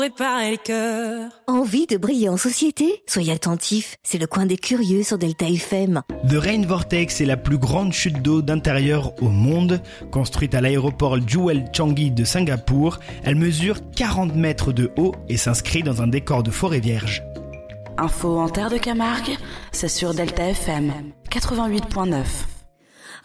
Réparer les cœurs. Envie de briller en société ? Soyez attentifs, c'est le coin des curieux sur Delta FM. The Rain Vortex est la plus grande chute d'eau d'intérieur au monde. Construite à l'aéroport Jewel Changi de Singapour, elle mesure 40 mètres de haut et s'inscrit dans un décor de forêt vierge. Info en terre de Camargue, c'est sur Delta FM 88.9.